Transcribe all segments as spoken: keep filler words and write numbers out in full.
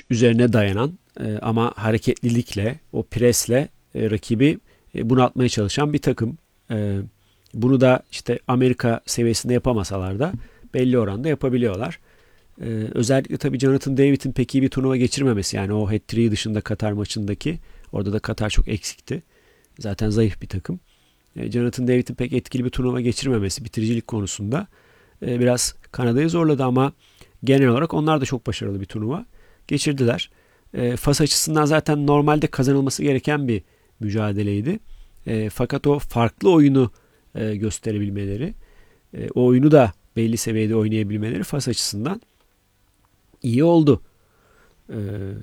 güç üzerine dayanan e, ama hareketlilikle, o presle e, rakibi e, bunaltmaya çalışan bir takım. E, bunu da işte Amerika seviyesinde yapamasalar da belli oranda yapabiliyorlar. E, özellikle tabii Jonathan David'in pek iyi bir turnuva geçirmemesi, yani o hat-trick'i dışında Katar maçındaki, orada da Katar çok eksikti. Zaten zayıf bir takım. E, Jonathan David'in pek etkili bir turnuva geçirmemesi bitiricilik konusunda e, biraz Kanada'yı zorladı ama genel olarak onlar da çok başarılı bir turnuva geçirdiler. E, Fas açısından zaten normalde kazanılması gereken bir mücadeleydi. E, fakat o farklı oyunu e, gösterebilmeleri, e, o oyunu da belli seviyede oynayabilmeleri Fas açısından iyi oldu. E,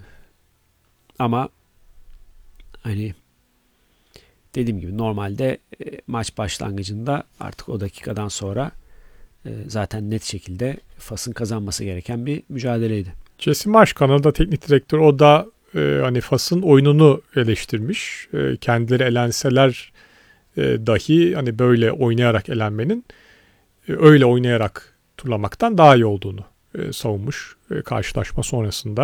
ama hani dediğim gibi normalde e, maç başlangıcında artık o dakikadan sonra e, zaten net şekilde Fas'ın kazanması gereken bir mücadeleydi. Jesse Marsh Kanada teknik direktörü, o da e, hani Fas'ın oyununu eleştirmiş. E, kendileri elenseler e, dahi hani böyle oynayarak elenmenin e, öyle oynayarak turlamaktan daha iyi olduğunu e, savunmuş e, karşılaşma sonrasında.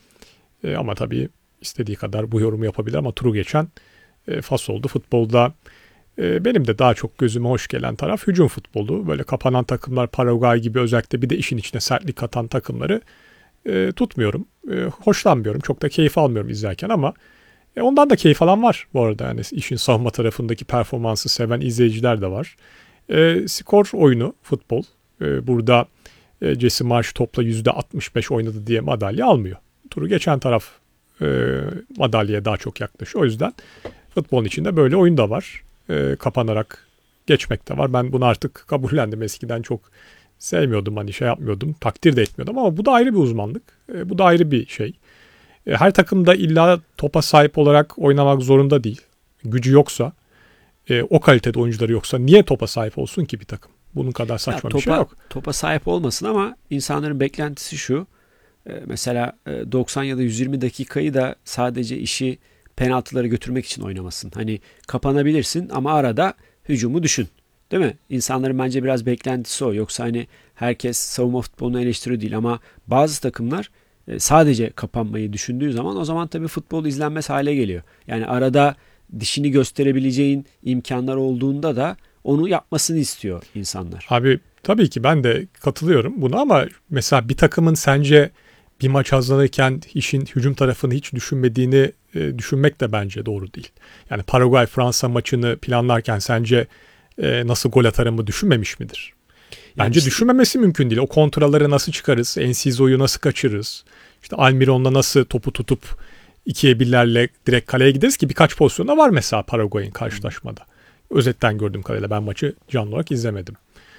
E, ama tabii istediği kadar bu yorumu yapabilir ama turu geçen e, Fas oldu. Futbolda e, benim de daha çok gözüme hoş gelen taraf hücum futbolu. Böyle kapanan takımlar, Paraguay gibi, özellikle bir de işin içine sertlik katan takımları e, tutmuyorum. E, hoşlanmıyorum. Çok da keyif almıyorum izlerken ama e, ondan da keyif alan var bu arada. Yani işin savunma tarafındaki performansı seven izleyiciler de var. E, skor oyunu futbol. E, burada e, Jesse Marsh topla yüzde altmış beş oynadı diye madalya almıyor. Turu geçen taraf e, madalyaya daha çok yaklaşıyor. O yüzden futbolun içinde böyle oyun da var. E, kapanarak geçmek de var. Ben bunu artık kabullendim. Eskiden çok sevmiyordum, hani şey yapmıyordum, takdir de etmiyordum ama bu da ayrı bir uzmanlık. E, bu da ayrı bir şey. E, her takımda illa topa sahip olarak oynamak zorunda değil. Gücü yoksa, e, o kalitede oyuncuları yoksa niye topa sahip olsun ki bir takım? Bunun kadar saçma ya, topa, bir şey yok. Topa sahip olmasın ama insanların beklentisi şu. E, mesela e, doksan ya da yüz yirmi dakikayı da sadece işi penaltıları götürmek için oynamasın. Hani kapanabilirsin ama arada hücumu düşün. Değil mi? İnsanların bence biraz beklentisi o. Yoksa hani herkes savunma futbolunu eleştiriyor değil ama bazı takımlar e, sadece kapanmayı düşündüğü zaman o zaman tabii futbol izlenmez hale geliyor. Yani arada dişini gösterebileceğin imkanlar olduğunda da onu yapmasını istiyor insanlar. Abi tabii ki ben de katılıyorum buna ama mesela bir takımın sence bir maç hazırlanırken işin hücum tarafını hiç düşünmediğini e, düşünmek de bence doğru değil. Yani Paraguay-Fransa maçını planlarken sence e, nasıl gol atarımı düşünmemiş midir? Bence yani işte, düşünmemesi mümkün değil. O kontraları nasıl çıkarız? Enciso'yu nasıl kaçırırız? İşte Almiron'la nasıl topu tutup ikiye birlerle direkt kaleye gideriz ki birkaç pozisyonda var mesela Paraguay'ın karşılaşmada. Özetten gördüğüm kadarıyla, ben maçı canlı olarak izlemedim.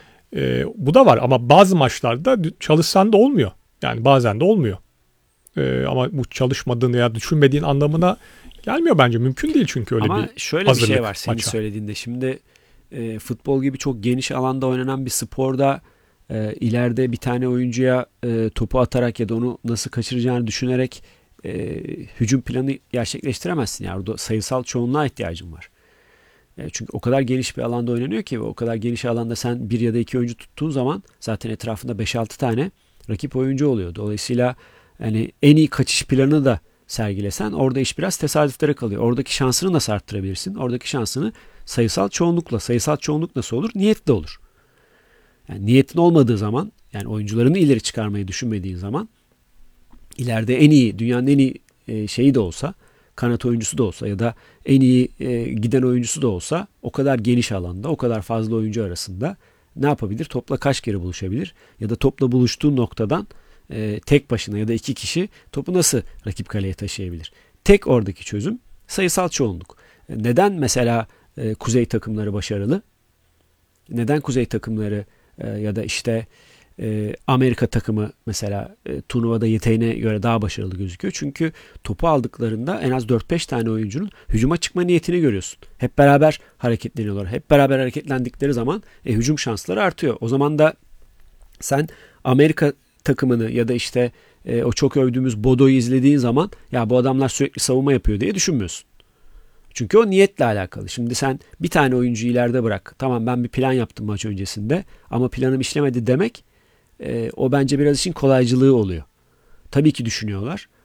E, bu da var ama bazı maçlarda çalışsan da olmuyor. Yani bazen de olmuyor. Ee, ama bu çalışmadığın ya düşünmediğin anlamına gelmiyor bence. Mümkün değil çünkü öyle ama bir hazırlık. Ama şöyle bir şey var senin maça söylediğinde. Şimdi e, futbol gibi çok geniş alanda oynanan bir sporda e, ileride bir tane oyuncuya e, topu atarak ya da onu nasıl kaçıracağını düşünerek e, hücum planı gerçekleştiremezsin. Yani orada sayısal çoğunluğa ihtiyacın var. E, çünkü o kadar geniş bir alanda oynanıyor ki ve o kadar geniş alanda sen bir ya da iki oyuncu tuttuğun zaman zaten etrafında beş altı tane rakip oyuncu oluyor. Dolayısıyla yani en iyi kaçış planı da sergilesen orada iş biraz tesadüflere kalıyor. Oradaki şansını nasıl arttırabilirsin? Oradaki şansını sayısal çoğunlukla. Sayısal çoğunluk nasıl olur? Niyetle olur. Yani niyetin olmadığı zaman, yani oyuncularını ileri çıkarmayı düşünmediğin zaman ileride en iyi, dünyanın en iyi şeyi de olsa, kanat oyuncusu da olsa ya da en iyi giden oyuncusu da olsa o kadar geniş alanda, o kadar fazla oyuncu arasında ne yapabilir? Topla kaç kere buluşabilir? Ya da topla buluştuğu noktadan e, tek başına ya da iki kişi topu nasıl rakip kaleye taşıyabilir? Tek oradaki çözüm sayısal çoğunluk. E, neden mesela e, kuzey takımları başarılı? Neden kuzey takımları e, ya da işte e, Amerika takımı mesela e, turnuvada yeteneğine göre daha başarılı gözüküyor? Çünkü topu aldıklarında en az dört beş tane oyuncunun hücuma çıkma niyetini görüyorsun. Hep beraber hareketleniyorlar. Hep beraber hareketlendikleri zaman e, hücum şansları artıyor. O zaman da sen Amerika takımını ya da işte e, o çok övdüğümüz Bodo'yu izlediğin zaman ya bu adamlar sürekli savunma yapıyor diye düşünmüyorsun. Çünkü o niyetle alakalı. Şimdi sen bir tane oyuncuyu ileride bırak. Tamam, ben bir plan yaptım maç öncesinde ama planım işlemedi demek e, o bence biraz işin kolaycılığı oluyor. Tabii ki düşünüyorlar